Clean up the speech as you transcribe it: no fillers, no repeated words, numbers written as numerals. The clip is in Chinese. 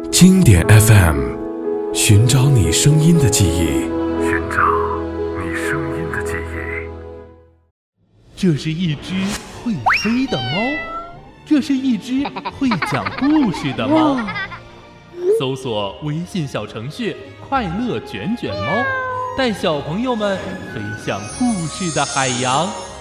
经典 FM， 寻找你声音的记忆， 寻找你声音的记忆。 这是一只会飞的猫，这是一只会讲故事的猫。搜索微信小程序快乐卷卷猫，带小朋友们飞向故事的海洋。